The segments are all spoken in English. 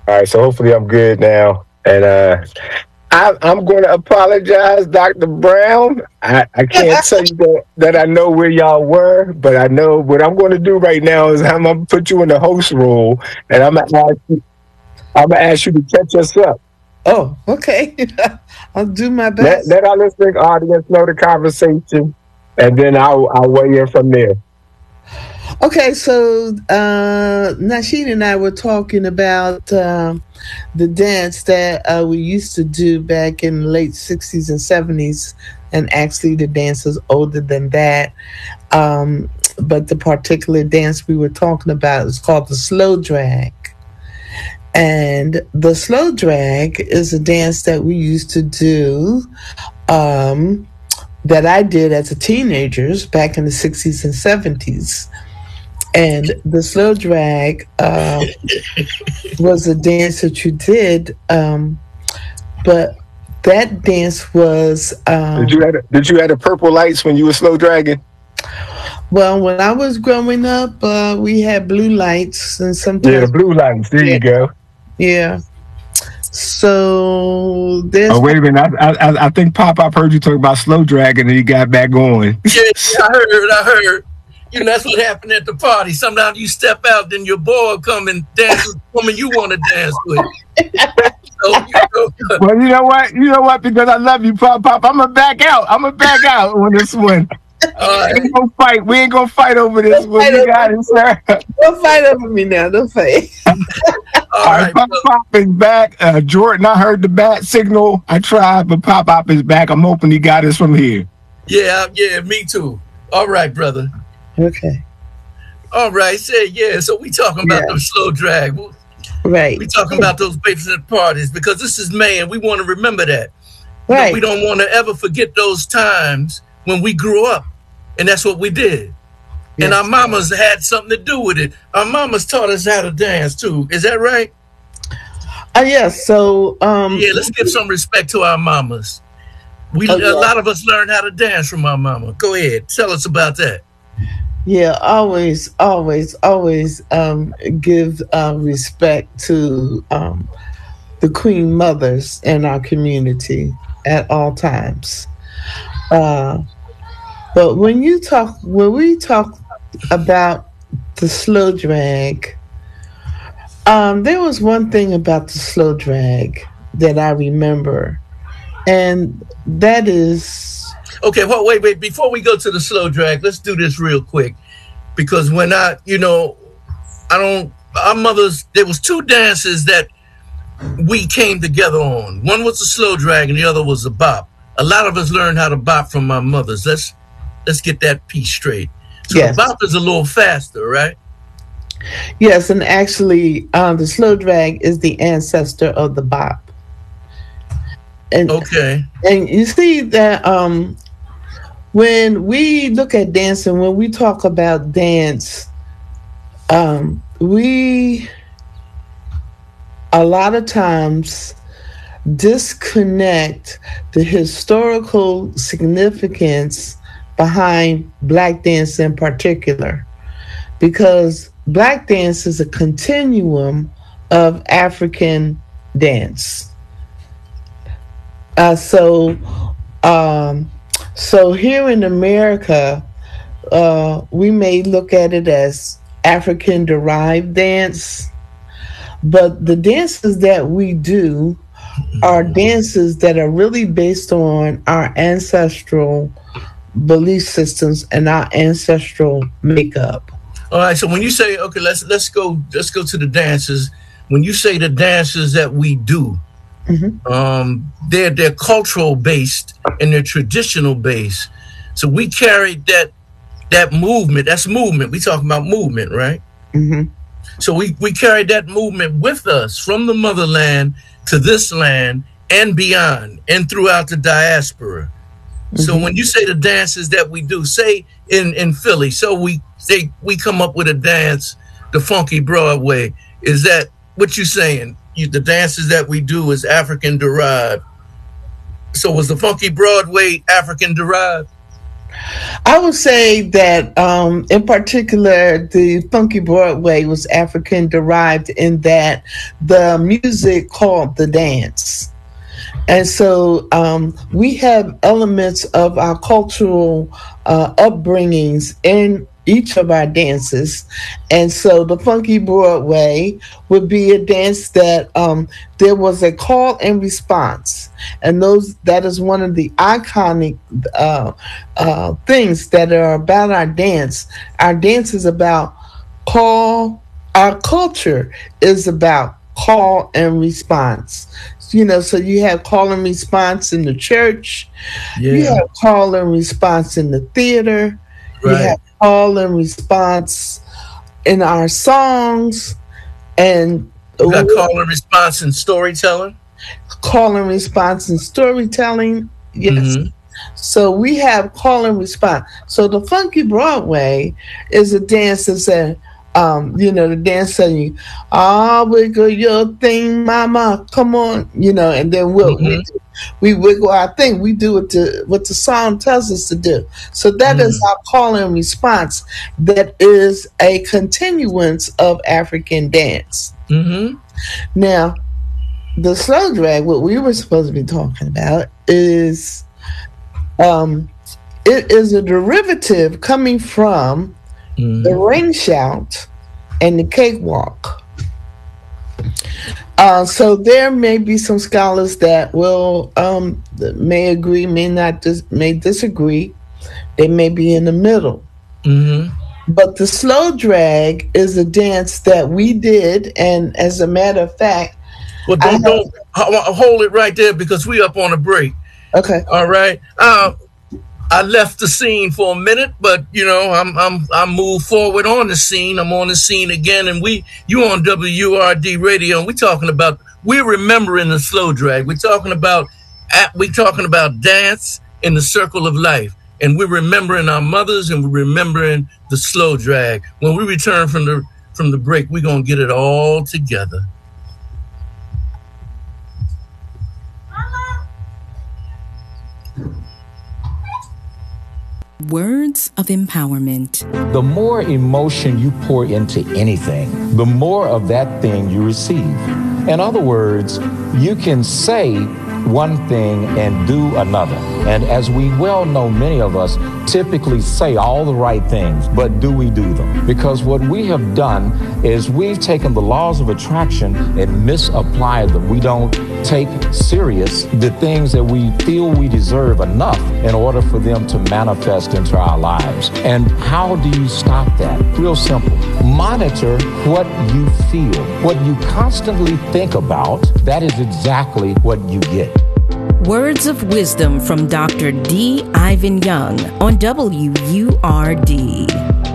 All right, so hopefully I'm good now. And I'm going to apologize, Dr. Brown. I can't tell you that I know where y'all were, but I know what I'm going to do right now is I'm going to put you in the host role, and I'm going to ask you to catch us up. Oh, okay. I'll do my Let, best. let our listening audience know the conversation, and then I'll weigh in from there. Okay, so Nasheed and I were talking about the dance that we used to do back in the late 60s and 70s, and actually the dance is older than that. But the particular dance we were talking about is called the slow drag. And the slow drag is a dance that we used to do, um, that I did as a teenager back in the 60s and 70s. And the slow drag was a dance that you did, but that dance was, Did you have the purple lights when you were slow dragging? well, when I was growing up, we had blue lights and Yeah, the sometimes, blue lights. There yeah, you go. yeah. So Oh, there's wait a minute. I think Pop, I've heard you talk about slow dragging and he got back going. Yeah, I heard. I heard. You know, that's what happened at the party. Sometimes you step out, then your boy come and dance with the woman you want to dance with. So, Well, you know what? You know what? Because I love you, Pop. Pop, I'm gonna back out. I'm gonna back out on this one. all We right, ain't gonna fight. We ain't gonna fight over this don't one. fight You over, got it, sir. don't fight over me now. Don't fight. All all right, right. Pop So, Pop is back. Jordan, I heard the bat signal. I tried, but Pop Pop is back. I'm hoping he got us from here. yeah, yeah, me too. All right, brother. Okay. All right, say yeah. So we talking about Yeah. the slow drag. Right. We talking about those basement parties because this is May and we want to remember that. You know, we Right. don't want to ever forget those times when we grew up, and that's what we did. And our Yes. mamas had something to do with it. Our mamas taught us how to dance too. Is that right? Yes. So, Yeah, let's give some respect to our mamas. We oh a yeah. lot of us learned how to dance from our mama. Go ahead, tell us about that. Yeah, always, always, always give respect to the queen mothers in our community at all times. Uh, but when we talk about the slow drag, there was one thing about the slow drag that I remember, and that is, Okay, well, wait. Before we go to the slow drag, let's do this real quick because when I don't. Our mothers, there was two dances that we came together on. One was the slow drag, and the other was the bop. A lot of us learned how to bop from our mothers. Let's get that piece straight. So the yes, bop is a little faster, right? yes, and actually, the slow drag is the ancestor of the bop, and Okay. and you see that when we look at dancing, when we talk about dance, we a lot of times disconnect the historical significance behind black dance in particular, because black dance is a continuum of African dance. Uh, so, um, so here in America, we may look at it as African derived dance, but the dances that we do are dances that are really based on our ancestral belief systems and our ancestral makeup. All right. So when you say okay, let's go to the dances. When you say the dances that we do, Mhm. they're cultural based and they're traditional based. So we carried that movement. That's movement. We talking about movement, right? Mhm. So we carried that movement with us from the motherland to this land and beyond and throughout the diaspora. So Mhm. when you say the dances that we do, say in Philly, so we come up with a dance, the funky Broadway. Is that what you're saying? The dances that we do is African derived. So was the funky Broadway African derived? I would say that, in particular, the funky Broadway was African derived in that the music called the dance. And so we have elements of our cultural upbringings in each of our dances. And so the funky Broadway would be a dance that there was a call and response. And that is one of the iconic things that are about our dance. Our dance is about call. Our culture is about call and response. So you have call and response in the church. Yeah. You have call and response in the theater. Right. You have call and response in our songs. And you got call and response in storytelling. Call and response in storytelling. Yes. Mm-hmm. So we have call and response. So the funky Broadway is a dance that said, the dance telling you, wiggle your thing, mama, come on, and then we wiggle our thing. We do what the song tells us to do. So that is our call and response. That is a continuance of African dance. Mm-hmm. Now, the slow drag, what we were supposed to be talking about is, it is a derivative coming from the ring shout and the cakewalk. So there may be some scholars that will may agree, may disagree. They may be in the middle. Mm-hmm. But the slow drag is a dance that we did, and as a matter of fact, well, don't hold it right there because we up on a break. Okay. All right. I left the scene for a minute, but I'm moved forward on the scene. I'm on the scene again, and you on WURD radio, and we're remembering the slow drag. We're talking about dance in the circle of life, and we're remembering our mothers, and we're remembering the slow drag. When we return from the break, we're gonna get it all together. Words of empowerment. The more emotion you pour into anything, the more of that thing you receive. In other words, you can say one thing and do another. And as we well know, many of us typically say all the right things, but do we do them? Because what we have done is we've taken the laws of attraction and misapplied them. We don't take serious the things that we feel we deserve enough in order for them to manifest into our lives. And how do you stop that? Real simple. Monitor what you feel. What you constantly think about, that is exactly what you get. Words of wisdom from Dr. D. Ivan Young on WURD.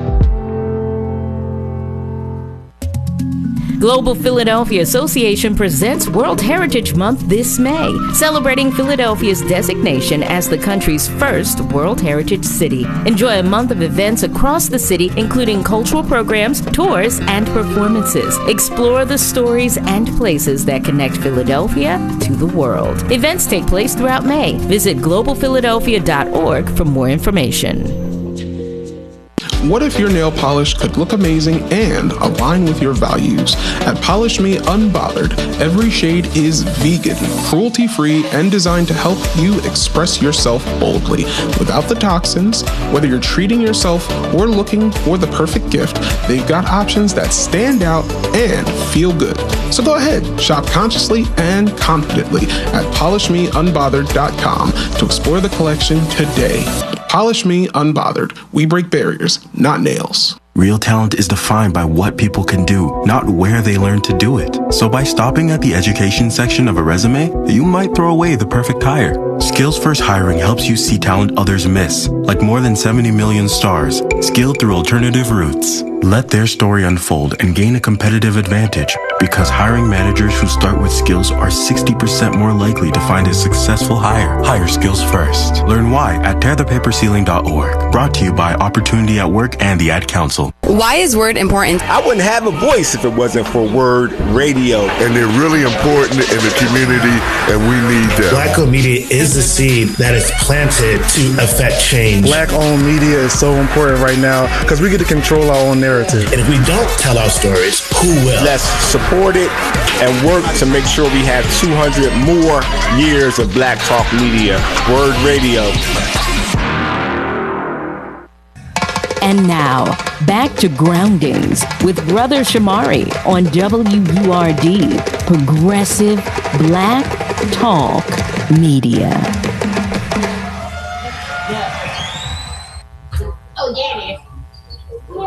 Global Philadelphia Association presents World Heritage Month this May, celebrating Philadelphia's designation as the country's first World Heritage City. Enjoy a month of events across the city, including cultural programs, tours, and performances. Explore the stories and places that connect Philadelphia to the world. Events take place throughout May. Visit globalphiladelphia.org for more information. What if your nail polish could look amazing and align with your values? At Polish Me Unbothered, every shade is vegan, cruelty-free, and designed to help you express yourself boldly without the toxins. Whether you're treating yourself or looking for the perfect gift, they've got options that stand out and feel good. So go ahead, shop consciously and confidently at polishmeunbothered.com to explore the collection today. Polish Me Unbothered. We break barriers, not nails. Real talent is defined by what people can do, not where they learn to do it. So by stopping at the education section of a resume, you might throw away the perfect hire. Skills First Hiring helps you see talent others miss, like more than 70 million stars, skilled through alternative routes. Let their story unfold and gain a competitive advantage, because hiring managers who start with skills are 60% more likely to find a successful hire. Hire skills first. Learn why at tearthepaperceiling.org. Brought to you by Opportunity at Work and the Ad Council. Why is Word important? I wouldn't have a voice if it wasn't for Word Radio. And they're really important in the community, and we need them. Black-owned media is the seed that is planted to affect change. Black-owned media is so important right now because we get to control our own narrative. And if we don't tell our stories, who will? Let's support it and work to make sure we have 200 more years of Black Talk Media. Word Radio. And now, back to Groundings with Brother Shamari on WURD, Progressive Black Talk Media.